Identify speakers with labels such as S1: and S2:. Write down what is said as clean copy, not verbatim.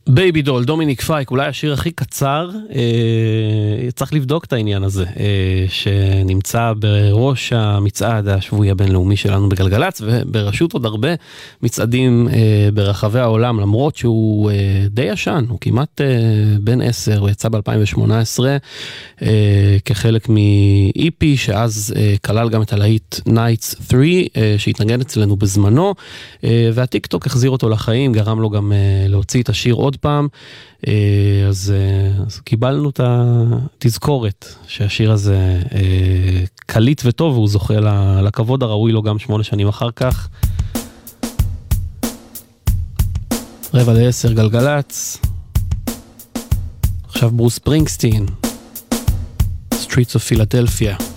S1: בייבי דול, דומיניק פייק, אולי השיר הכי קצר, צריך לבדוק את העניין הזה, שנמצא בראש המצעד השבועי הבינלאומי שלנו בגלגלץ, וברשות עוד הרבה מצעדים ברחבי העולם, למרות שהוא די ישן, הוא כמעט בן 10, הוא יצא ב-2018, כחלק מ-EP, שאז כלל גם את הלהיט Nights 3, שהתנגן אצלנו בזמנו, והטיק-טוק החזיר אותו לחיים, גרם לו גם להוציא את השיר עוד פעם, אז קיבלנו את התזכורת שהשיר הזה קליט וטוב, והוא זוכה לכבוד הראוי לו גם 8 שנים אחר כך. 9:45 גלגלץ, עכשיו ברוס ספרינגסטין, Streets of Philadelphia.